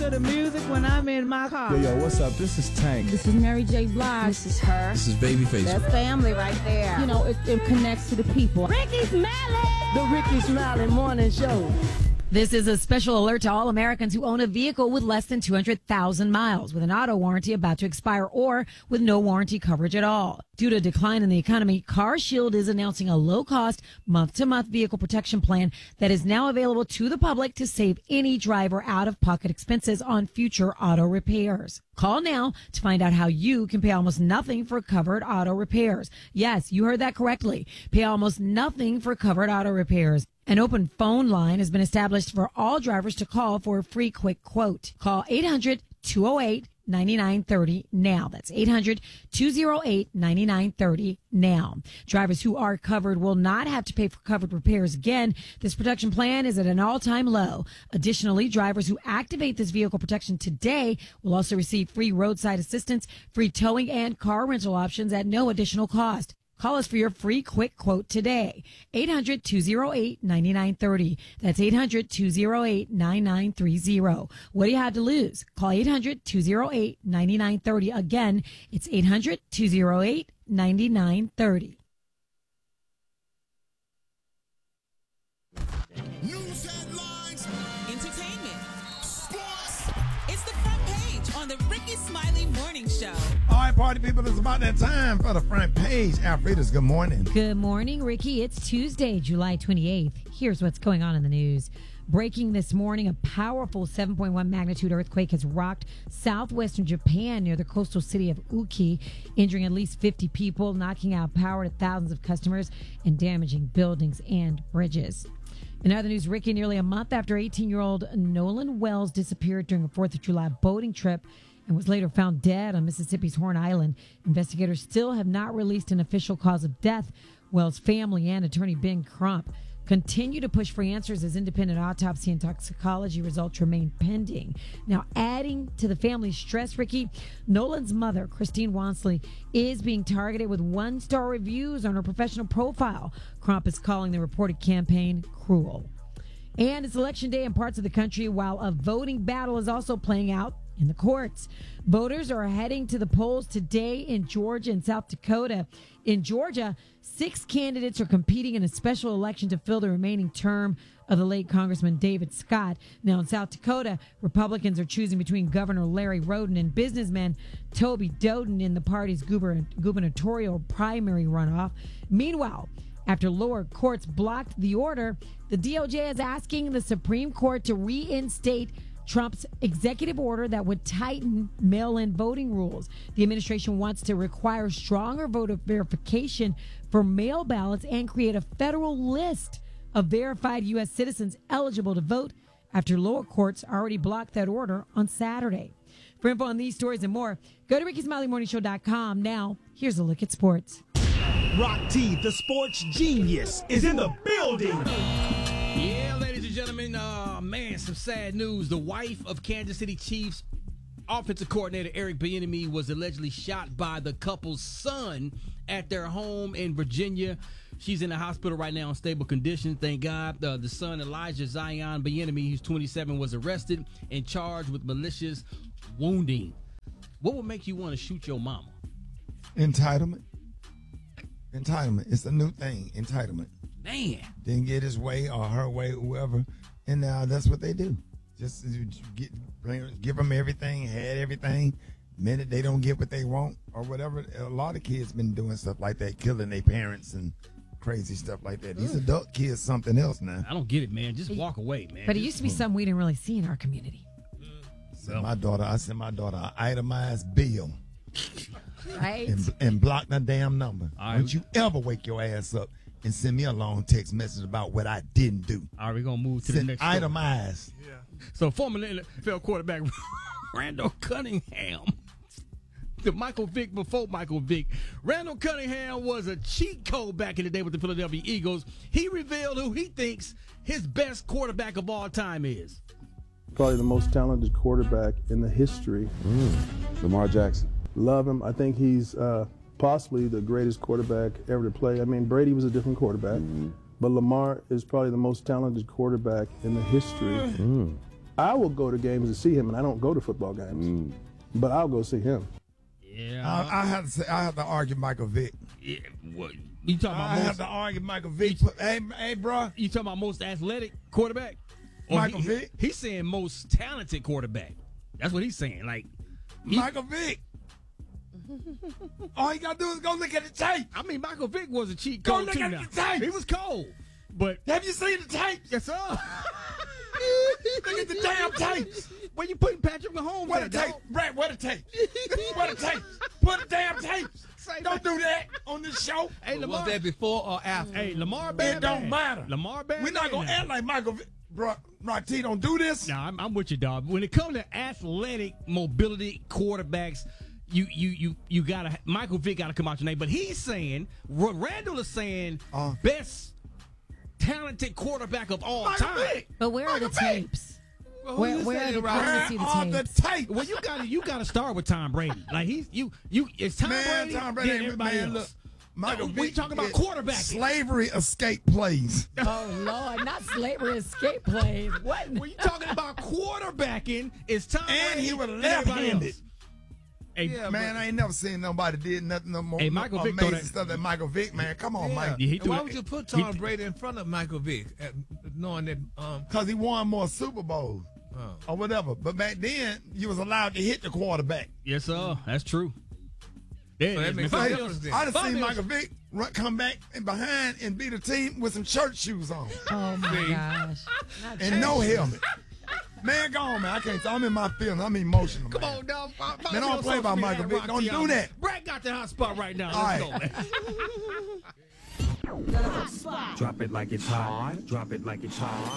to the music when I'm in my car. Yo, what's up? This is Tank. This is Mary J. Blige. This is her. This is Babyface. That's family right there. You know, it connects to the people. Ricky Smiley! The Ricky Smiley Morning Show. This is a special alert to all Americans who own a vehicle with less than 200,000 miles, with an auto warranty about to expire or with no warranty coverage at all. Due to a decline in the economy, CarShield is announcing a low-cost, month-to-month vehicle protection plan that is now available to the public to save any driver out-of-pocket expenses on future auto repairs. Call now to find out how you can pay almost nothing for covered auto repairs. Yes, you heard that correctly. Pay almost nothing for covered auto repairs. An open phone line has been established for all drivers to call for a free quick quote. Call 800-208-9930 now. That's 800-208-9930 now. Drivers who are covered will not have to pay for covered repairs again. This protection plan is at an all-time low. Additionally, drivers who activate this vehicle protection today will also receive free roadside assistance, free towing, and car rental options at no additional cost. Call us for your free quick quote today. 800-208-9930. That's 800-208-9930. What do you have to lose? Call 800-208-9930. Again, it's 800-208-9930. News headlines, entertainment, sports. It's the front page on the Ricky Smiley Morning Show. All right, party people, it's about that time for the front page. Alfreda's, good morning. Good morning, Ricky. It's Tuesday, July 28th. Here's what's going on in the news. Breaking this morning, a powerful 7.1 magnitude earthquake has rocked southwestern Japan near the coastal city of Uki, injuring at least 50 people, knocking out power to thousands of customers, and damaging buildings and bridges. In other news, Ricky, nearly a month after 18-year-old Nolan Wells disappeared during a 4th of July boating trip and was later found dead on Mississippi's Horn Island, investigators still have not released an official cause of death. Wells' family and attorney Ben Crump continue to push for answers as independent autopsy and toxicology results remain pending. Now, adding to the family's stress, Ricky, Nolan's mother, Christine Wansley, is being targeted with 1-star reviews on her professional profile. Crump is calling the reported campaign cruel. And it's election day in parts of the country, while a voting battle is also playing out in the courts. Voters are heading to the polls today in Georgia and South Dakota. In Georgia, 6 candidates are competing in a special election to fill the remaining term of the late Congressman David Scott. Now in South Dakota, Republicans are choosing between Governor Larry Roden and businessman Toby Doden in the party's gubernatorial primary runoff. Meanwhile, after lower courts blocked the order, the DOJ is asking the Supreme Court to reinstate Trump's executive order that would tighten mail-in voting rules. The administration wants to require stronger voter verification for mail ballots and create a federal list of verified U.S. citizens eligible to vote after lower courts already blocked that order on Saturday. For info on these stories and more, go to RickySmileyMorningShow.com. Now, here's a look at sports. Rock T, the sports genius, is in the building. Yeah, ladies and gentlemen, man, some sad news. The wife of Kansas City Chiefs offensive coordinator Eric Bieniemy was allegedly shot by the couple's son at their home in Virginia. She's in the hospital right now in stable condition, thank God. The son, Elijah Zion Bieniemy, who's 27, was arrested and charged with malicious wounding. What would make you want to shoot your mama? Entitlement. It's a new thing, entitlement. Man. Didn't get his way or her way, whoever. And now that's what they do. Just give them everything, had everything. Minute they don't get what they want or whatever. A lot of kids been doing stuff like that, killing their parents and crazy stuff like that. These adult kids something else now. I don't get it, man. Just walk away, man. But it used to be something we didn't really see in our community. I sent my daughter an itemized bill. Right? And block that damn number. Right. Don't you ever wake your ass up and send me a long text message about what I didn't do. All right, we're going to move to the next story. Itemized. Yeah. So former NFL quarterback Randall Cunningham, the Michael Vick before Michael Vick. Randall Cunningham was a cheat code back in the day with the Philadelphia Eagles. He revealed who he thinks his best quarterback of all time is. Probably the most talented quarterback in the history. Lamar Jackson. Love him. I think he's possibly the greatest quarterback ever to play. I mean, Brady was a different quarterback, but Lamar is probably the most talented quarterback in the history I will go to games to see him, and I don't go to football games. But I'll go see him. Yeah. I have to say, I have to argue Michael Vick. Yeah, what you talking about? I have to argue Michael Vick. Hey, bro. You talking about most athletic quarterback? Or Michael Vick? He's saying most talented quarterback. That's what he's saying. Like Michael Vick. All you gotta do is go look at the tape. I mean, Michael Vick was a cheat Go code look too at now. the tape. He was cold, but have you seen the tape? Yes, sir. Look at the damn tapes. Where you putting Patrick Mahomes? What a tape, Brad? What a tape? What a tape? Put the damn tapes. Don't do that on this show. Hey, Lamar. Was that before or after? Hey, Lamar bad. It don't matter. Lamar bad. We're not gonna act like Michael Vick. Bro, T, don't do this. No, I'm with you, dog. When it comes to athletic mobility quarterbacks, you gotta Michael Vick gotta come out your name. But he's saying what Randall is saying, best talented quarterback of all time. Vick. But where are the tapes? Where are the tapes? Well, you gotta start with Tom Brady. Like it's Tom Brady. Tom Brady. Then everybody else. Look, Michael we Vick talking about quarterbacking. Slavery escape plays. Oh Lord, not slavery escape plays. What? When you talking about quarterbacking, it's Tom And Brady. he was and everybody left-handed. else. Hey, Yeah, man, I ain't never seen nobody did nothing no more. Hey, Michael Vick amazing throw that- stuff than Michael Vick, man. Come on, Mike. Yeah, he And threw why that- would you put he- Tom Brady in front of Michael Vick, knowing that? Because he won more Super Bowls or whatever. But back then, you was allowed to hit the quarterback. Yes, sir. That's true. There So it that is, makes man. a Five difference years- then. I done 5 seen years- Michael Vick come back and behind and beat a team with some church shoes on Oh my See? gosh. and no helmet. Man, go on, man. I can't. I'm in my feelings. I'm emotional. Come man. on, dog. Man, don't play by Michael Vick. Don't do that. Brad got the hot spot right now. All Let's right. go, man. Drop it like it's hot. Drop it like it's hot.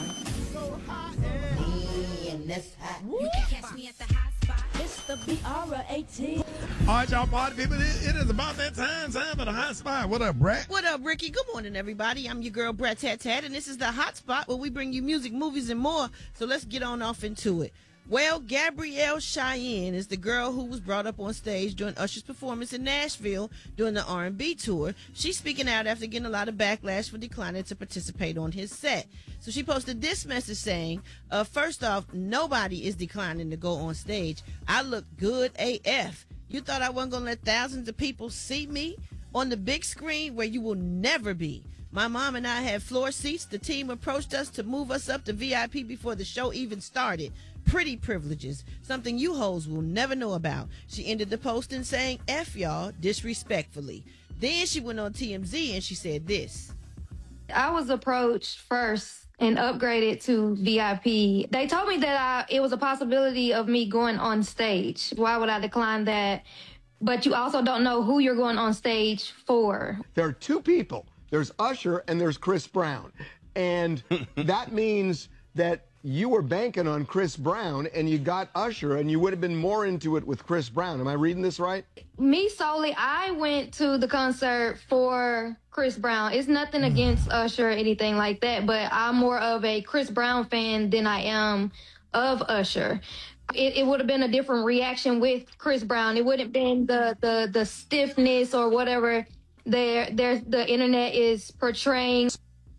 You can catch me at the hot spot. It's the BR18. All right, y'all party people. It is about that time for the hot spot. What up, Brad? What up, Ricky? Good morning, everybody. I'm your girl, Brett Tat Tat, and this is the Hot Spot where we bring you music, movies, and more. So let's get on off into it. Well, Gabrielle Cheyenne is the girl who was brought up on stage during Usher's performance in Nashville during the R&B tour. She's speaking out after getting a lot of backlash for declining to participate on his set. So she posted this message saying, first off, nobody is declining to go on stage. I look good AF. You thought I wasn't going to let thousands of people see me on the big screen where you will never be. My mom and I had floor seats. The team approached us to move us up to VIP before the show even started. Pretty privileges, something you hoes will never know about. She ended the posting saying, F y'all, disrespectfully. Then she went on TMZ and she said this. I was approached first and upgraded to VIP. They told me that it was a possibility of me going on stage. Why would I decline that? But you also don't know who you're going on stage for. There are two people. There's Usher and there's Chris Brown. And that means that you were banking on Chris Brown and you got Usher and you would have been more into it with Chris Brown. Am I reading this right? Me solely, I went to the concert for Chris Brown. It's nothing against Usher or anything like that, but I'm more of a Chris Brown fan than I am of Usher. It would have been a different reaction with Chris Brown. It wouldn't have been the stiffness or whatever the internet is portraying.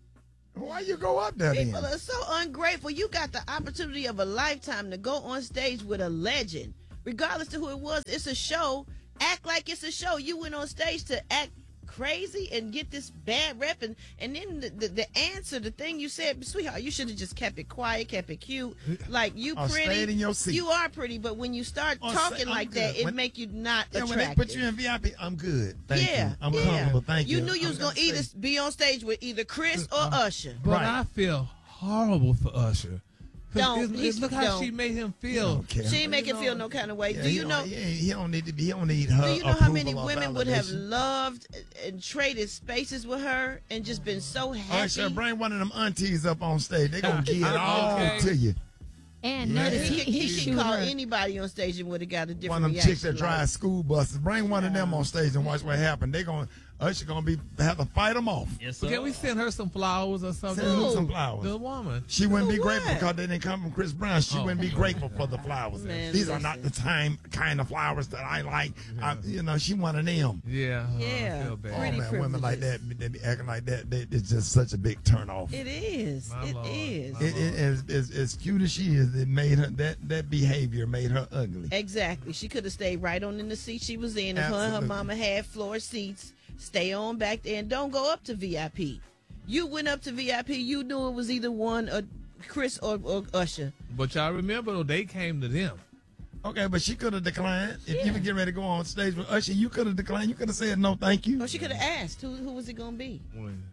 Why you go up there then? People are so ungrateful. You got the opportunity of a lifetime to go on stage with a legend. Regardless of who it was, it's a show. Act like it's a show. You went on stage to act crazy and get this bad rep. And then the answer, the thing you said, sweetheart, you should have just kept it quiet, kept it cute. Like, you pretty. Stayed in your seat. You are pretty, but when you start talking like that, it make you not attractive. When they put you in VIP, I'm good. Thank you. I'm yeah. comfortable. Thank you. You knew you was going to either be on stage with either Chris or Usher. But I feel horrible for Usher. Don't. Look how she made him feel. She ain't make him feel no kind of way. Yeah, do you know? He don't need to be. He don't need her. Do you know how many approval or women would have validation. loved and traded spaces with her and just been so happy? All right, sure. Bring one of them aunties up on stage. They gonna give it Okay. all to you. And Yeah. notice He can shooed call her. anybody on stage and would have got a different One of them reaction. chicks that drive school buses. Bring one of them on stage and watch what happened. They gonna Usher gonna have to fight them off. Yes, But can we send her some flowers or something? Send her some flowers. The woman. She wouldn't be For grateful what? because they didn't come from Chris Brown. She wouldn't be grateful for the flowers. Man, These are not the kind of flowers that I like. She one of them. Yeah. Yeah. I feel bad. Oh Pretty man, women like that, privileges. they be acting like that. It's just such a big turnoff. It is. My It Lord. is. My It is as cute as she is. It made her that behavior made her ugly. Exactly. She could have stayed right on in the seat she was in. If her and her Absolutely. mama had floor seats, stay on back there and don't go up to VIP. You went up to VIP, you knew it was either one or Chris or Usher. But y'all remember, though, they came to them. Okay, but she could have declined. If you were getting ready to go on stage with Usher, you could have declined. You could have said no, thank you. Or she could have asked who was it going to be.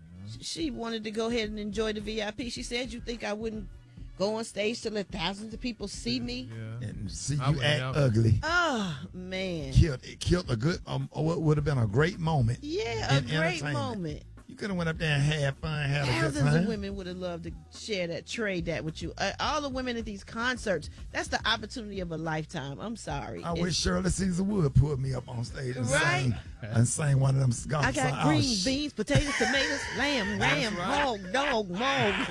She wanted to go ahead and enjoy the VIP. She said, "You think I wouldn't go on stage to let thousands of people see me?" Yeah. And see I you would act have- ugly. Oh man. It killed a good. What would have been a great moment. Yeah, a in great entertainment. moment. You could have went up there and had fun, had a good Thousands time. of women would have loved to share that, trade that with you. All the women at these concerts, that's the opportunity of a lifetime. I'm sorry. I wish Shirley Caesar would put me up on stage and Right? sing one of them gospel I got songs. green beans, potatoes, tomatoes, lamb, ram, hog, dog, mog.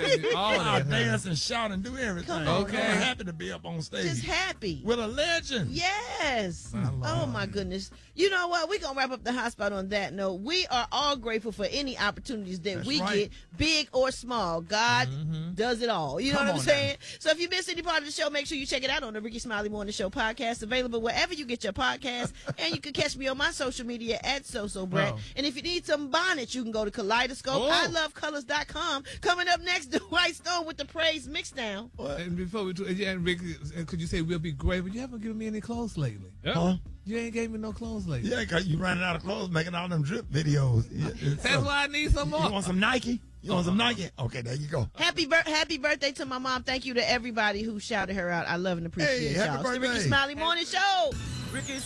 I'll dance and shout and do everything. Come on, Okay, man. I'm happy to be up on stage. Just happy. With a legend. Yes. Oh my goodness. You know what? We're gonna wrap up the hot spot on that note. We are all grateful for any opportunities that That's we right. get, big or small. God does it all. You know Come what I'm on saying? So if you missed any part of the show, make sure you check it out on the Ricky Smiley Morning Show podcast, available wherever you get your podcast. And you can catch me on my social media at SoSoBrat. Oh. And if you need some bonnets, you can go to Kaleidoscope. Oh. ILoveColors.com. Coming up next, Dwight Stone with the Praise Mixdown. And before we do, and Ricky, could you say we'll be great? But you haven't given me any clothes lately. Huh? You ain't gave me no clothes lately. Yeah, because you running out of clothes making all them drip videos. That's why I need some more. You want some Nike? You want some Nike? Okay, there you go. Happy birthday to my mom. Thank you to everybody who shouted her out. I love and appreciate Hey, happy y'all. It's the Ricky birthday. Smiley Morning Show. Ricky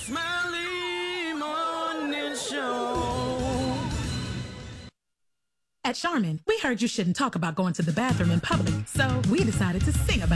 Smiley Morning Show. At Charmin, we heard you shouldn't talk about going to the bathroom in public, so we decided to sing about it.